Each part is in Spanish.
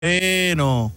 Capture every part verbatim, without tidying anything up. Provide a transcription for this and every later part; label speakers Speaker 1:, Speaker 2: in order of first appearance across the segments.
Speaker 1: Bueno.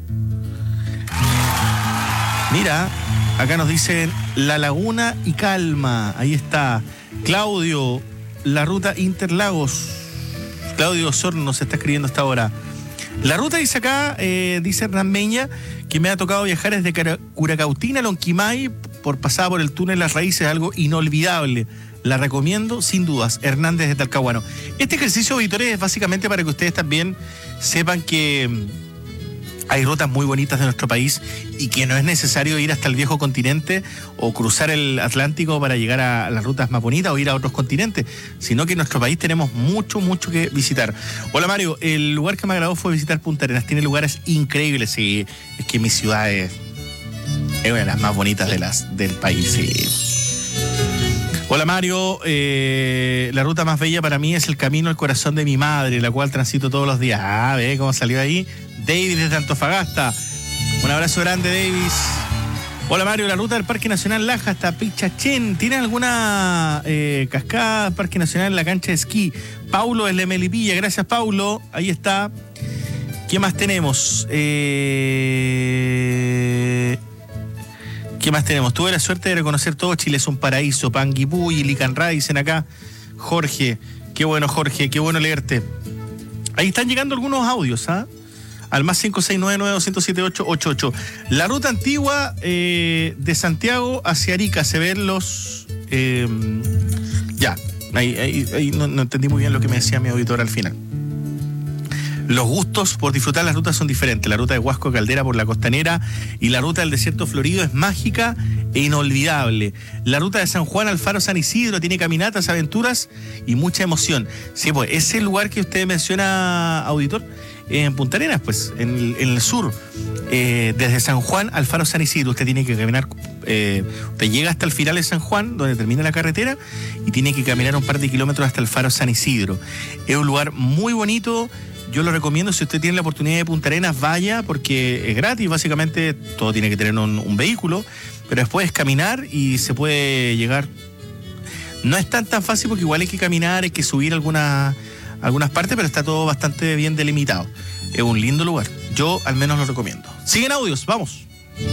Speaker 1: Mira, acá nos dicen La Laguna y Calma. Ahí está. Claudio, la ruta Interlagos. Claudio Osorno nos está escribiendo hasta ahora. La ruta dice acá, eh, dice Hernán Meña, que me ha tocado viajar desde Curacautín a Lonquimay por pasada por el túnel Las Raíces, algo inolvidable. La recomiendo sin dudas. Hernández de Talcahuano. Este ejercicio, auditores, es básicamente para que ustedes también sepan que hay rutas muy bonitas de nuestro país y que no es necesario ir hasta el viejo continente o cruzar el Atlántico para llegar a las rutas más bonitas o ir a otros continentes, sino que en nuestro país tenemos mucho, mucho que visitar. Hola Mario, el lugar que me agradó fue visitar Punta Arenas. Tiene lugares increíbles, sí. Es que mi ciudad es, es una de las más bonitas de las, del país, sí. Hola Mario, eh, la ruta más bella para mí es el camino al corazón de mi madre, la cual transito todos los días. Ah, ve cómo salió ahí. David desde Antofagasta. Un abrazo grande, Davis. Hola Mario, la ruta del Parque Nacional Laja hasta Pichachén. ¿Tiene alguna eh, cascada, Parque Nacional en la cancha de esquí? Paulo es de Melipilla, gracias Paulo. Ahí está. ¿Qué más tenemos? Eh... ¿Qué más tenemos? Tuve la suerte de reconocer todo Chile es un paraíso. Panguipulli, Licanray, dicen acá. Jorge, qué bueno Jorge, qué bueno leerte. Ahí están llegando algunos audios, ¿ah? ¿eh? Al más cinco seis nueve nueve dos cero siete ocho ocho ocho. La ruta antigua eh, de Santiago hacia Arica, se ven los... Eh, ya, ahí, ahí, ahí no, no entendí muy bien lo que me decía mi auditor al final. Los gustos por disfrutar las rutas son diferentes. La ruta de Huasco Caldera por la costanera y la ruta del desierto florido es mágica e inolvidable. La ruta de San Juan al Faro San Isidro tiene caminatas, aventuras y mucha emoción. Sí, pues ese lugar que usted menciona, auditor, en Punta Arenas, pues, en el, en el sur, eh, desde San Juan al Faro San Isidro, usted tiene que caminar, eh, usted llega hasta el final de San Juan, donde termina la carretera, y tiene que caminar un par de kilómetros hasta el Faro San Isidro. Es un lugar muy bonito. Yo lo recomiendo, si usted tiene la oportunidad de Punta Arenas, vaya, porque es gratis, básicamente todo tiene que tener un, un vehículo, pero después es caminar y se puede llegar. No es tan tan fácil porque igual hay que caminar, hay que subir algunas, algunas partes, pero está todo bastante bien delimitado. Es un lindo lugar, yo al menos lo recomiendo. Siguen audios, vamos.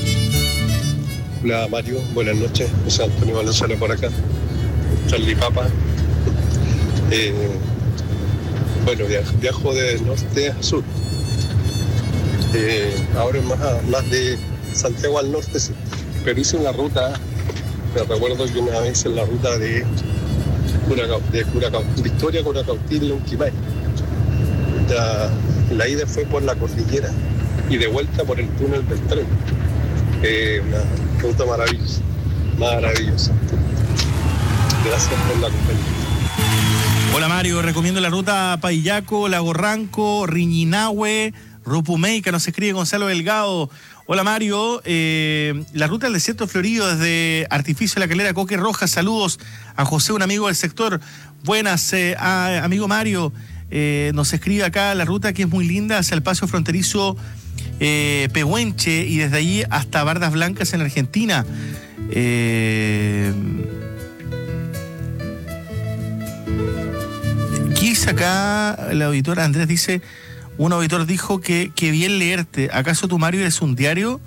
Speaker 2: Hola Mario, buenas noches, José Antonio Valenzuela por acá, Charlie Papa. Eh... Bueno, viajo de norte a sur. Eh, ahora es más, más de Santiago al norte, sí. Pero hice una ruta, me recuerdo que una vez en la ruta de, Curacao, de Curacao, Victoria, Curacautín, Lonquimay. La, la ida fue por la cordillera y de vuelta por el túnel del tren. Eh, una ruta maravillosa, maravillosa. Gracias por la compañía.
Speaker 1: Hola Mario, recomiendo la ruta Paillaco, Lago Ranco, Riñinahue, Rupumeica, nos escribe Gonzalo Delgado. Hola Mario, eh, la ruta del desierto florido desde Artificio de la Calera, Coque Roja, saludos a José, un amigo del sector. Buenas, eh, a, amigo Mario, eh, nos escribe acá la ruta que es muy linda hacia el paso fronterizo eh, Pehuenche y desde allí hasta Bardas Blancas en Argentina. Eh... Quizá acá el auditor Andrés dice, un auditor dijo que, que bien leerte. ¿Acaso tu Mario eres un diario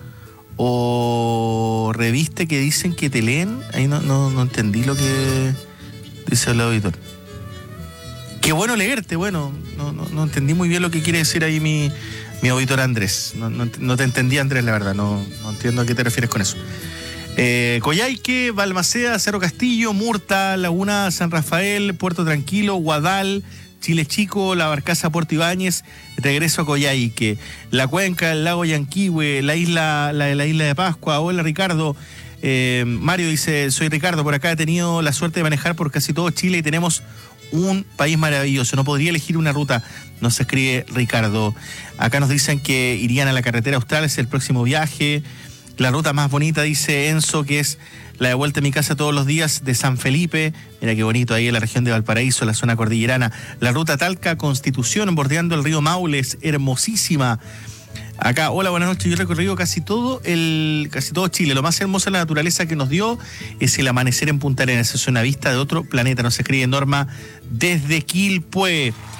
Speaker 1: o revista que dicen que te leen? Ahí no, no, no entendí lo que dice el auditor. Qué bueno leerte, bueno, no, no, no entendí muy bien lo que quiere decir ahí mi, mi auditor Andrés. No, no, no te entendí, Andrés, la verdad, no, no entiendo a qué te refieres con eso. Eh, Coyhaique, Balmaceda, Cerro Castillo, Murta, Laguna San Rafael, Puerto Tranquilo, Guadal, Chile Chico, La Barcaza, Puerto Ibáñez, regreso a Coyhaique, la Cuenca, el lago Yanquihue, la isla, la, la isla de Pascua. Hola Ricardo, eh, Mario dice, soy Ricardo, por acá he tenido la suerte de manejar por casi todo Chile y tenemos un país maravilloso, no podría elegir una ruta, nos escribe Ricardo. Acá nos dicen que irían a la carretera austral, es el próximo viaje. La ruta más bonita, dice Enzo, que es la de vuelta a mi casa todos los días de San Felipe. Mira qué bonito ahí en la región de Valparaíso, la zona cordillerana. La ruta Talca Constitución, bordeando el río Maule, es hermosísima. Acá, hola, buenas noches. Yo he recorrido casi todo el, casi todo Chile. Lo más hermoso de la naturaleza que nos dio es el amanecer en Punta Arenas. Es una vista de otro planeta. Nos escribe Norma desde Quilpué.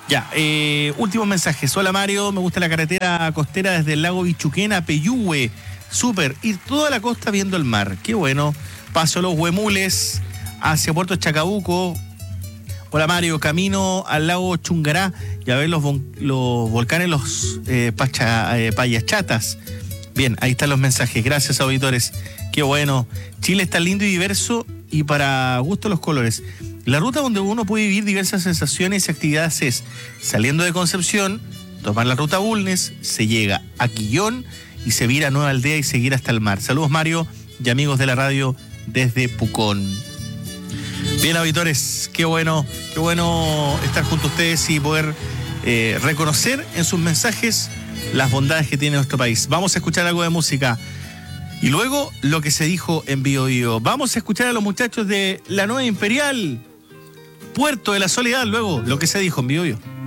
Speaker 1: Ya, eh, últimos mensajes. Hola Mario, me gusta la carretera costera desde el lago Bichuquén a Peyúgue. Súper, ir toda la costa viendo el mar. Qué bueno. Paso los Huemules hacia Puerto Chacabuco. Hola Mario, camino al lago Chungará y a ver los, los volcanes, los eh, pacha, eh, Payachatas. Bien, ahí están los mensajes. Gracias, auditores. Qué bueno. Chile está lindo y diverso y para gusto los colores. La ruta donde uno puede vivir diversas sensaciones y actividades es saliendo de Concepción, tomar la ruta Bulnes, se llega a Quillón y se vira a Nueva Aldea y seguir hasta el mar. Saludos Mario y amigos de la radio desde Pucón. Bien, auditores, qué bueno, qué bueno estar junto a ustedes y poder eh, reconocer en sus mensajes las bondades que tiene nuestro país. Vamos a escuchar algo de música y luego lo que se dijo en Bio Bio. Vamos a escuchar a los muchachos de La Nueva Imperial, Puerto de la Soledad, luego lo que se dijo en Bio Bio.